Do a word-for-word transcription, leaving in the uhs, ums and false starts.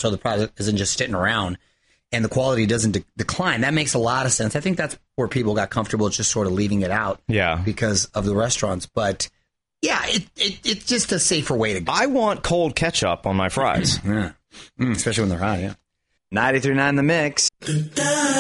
so the product isn't just sitting around and the quality doesn't de- decline. That makes a lot of sense. I think that's where people got comfortable just sort of leaving it out yeah. because of the restaurants. But, yeah, it, it it's just a safer way to go. I want cold ketchup on my fries. Yeah. Mm, especially when they're hot, yeah. ninety-three point nine The Mix.